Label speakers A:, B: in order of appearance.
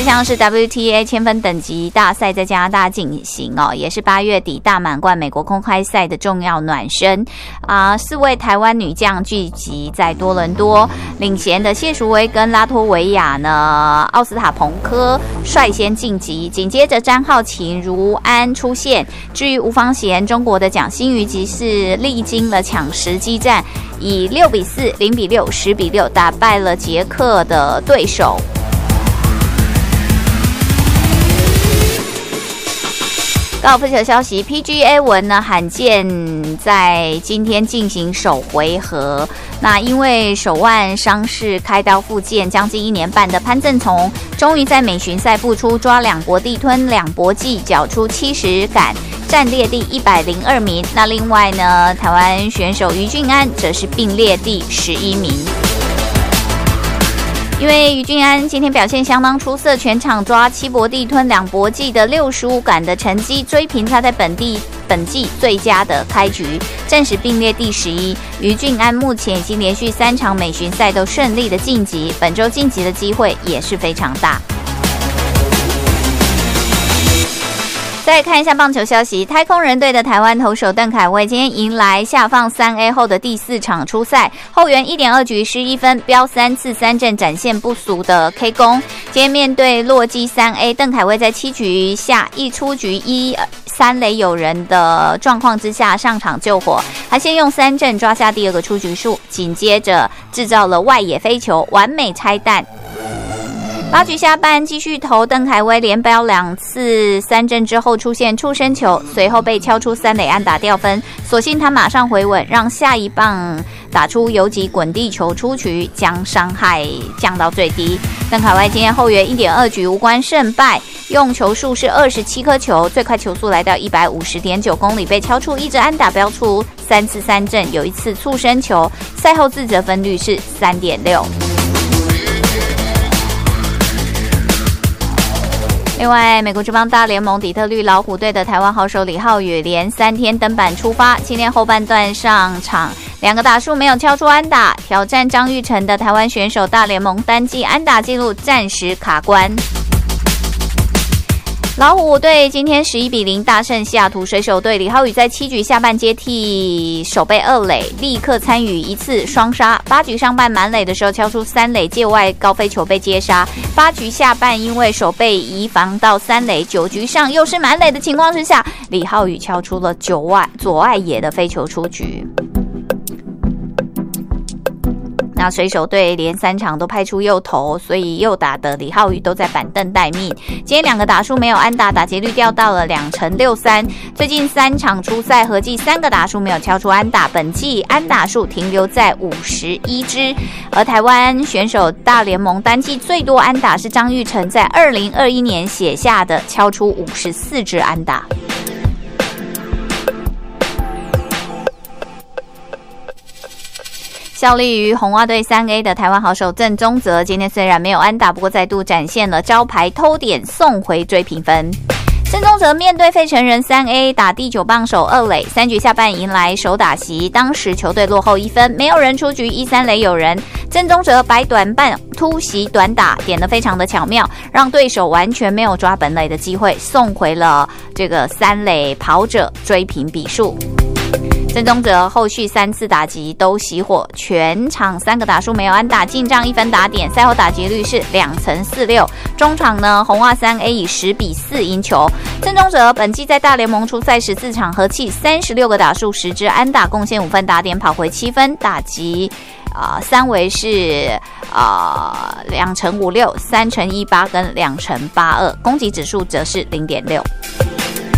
A: 项是 WTA 千分等级大赛在加拿大进行哦，也是8月底大满贯美国公开赛的重要暖身4位台湾女将聚集在多伦多，领衔的谢淑薇跟拉脱维亚呢，奥斯塔彭科率先晋级，紧接着詹皓晴、如安出现。至于吴芳贤，中国的蒋欣瑜即是历经了抢十激战，以6-4、0-6、10-6打败了捷克的对手。高尔夫球消息 ，PGA 文呢罕见在今天进行首回合。那因为手腕伤势开刀复健将近1年半的潘正从，终于在美巡赛复出，抓2搏地吞2搏技，缴出70杆，暂列第102名。那另外呢，台湾选手于俊安则是并列第11名。因为于俊安今天表现相当出色，全场抓7搏地吞2搏技的65杆的成绩，追平他在本季最佳的开局，暂时并列第11。于俊安目前已经连续3场美巡赛都顺利的晋级，本周晋级的机会也是非常大。再看一下棒球消息，太空人队的台湾投手邓凯威今天迎来下放3A 后的第4场出赛，后援1.2局失1分，飙3次3振，展现不俗的 K 攻。今天面对洛基3A， 邓凯威在7局下一出局3垒有人的状况之下上场救火，他先用3振抓下第2个出局数，紧接着制造了外野飞球，完美拆弹。8局下半继续投，邓凯威连飙2次3振之后出现触身球，随后被敲出3垒安打掉分，所幸他马上回稳，让下一棒打出游击滚地球出局，将伤害降到最低。邓凯威今天后援1.2局无关胜败，用球数是27颗球，最快球速来到150.9公里，被敲出1支安打，飙出3次3振，有1次触身球，赛后自责分率是3.6。另外，美国职棒大联盟底特律老虎队的台湾好手李浩宇连3天登板出发，今天后半段上场2个打数没有敲出安打，挑战张育成的台湾选手大联盟单季安打纪录暂时卡关。老虎队今天11-0大胜西雅图水手队，李浩宇在7局下半接替守备2垒，立刻参与1次双杀。8局上半满垒的时候敲出3垒界外高飞球被接杀。8局下半因为守备移防到3垒，9局上又是满垒的情况之下，李浩宇敲出了左外野的飞球出局。那水手队连3场都派出右投，所以右打的李浩宇都在板凳待命。今天2个打数没有安打，打击率掉到了2.63%。最近3场出赛合计3个打数没有敲出安打，本季安打数停留在51支。而台湾选手大联盟单季最多安打是张育成在2021年写下的，敲出54支安打。效力于红袜队3A 的台湾好手郑宗泽，今天虽然没有安打，不过再度展现了招牌偷点送回追平分。郑宗泽面对费城人3A 打第9棒守2垒，3局下半迎来首打席，当时球队落后1分，没有人出局，1-3垒有人。郑宗泽摆短棒突袭短打，点得非常的巧妙，让对手完全没有抓本垒的机会，送回了这个3垒跑者，追平比数。郑宗泽后续3次打击都熄火，全场3个打数没有安打，进账1分打点，赛后打击率是2.46%。中场呢，红袜3A 以10-4赢球。郑宗泽本季在大联盟出赛14场，合计36个打数10支安打，贡献5分打点，跑回7分，打击3围是2.56%、3.18%跟2.82%，攻击指数则是0.6。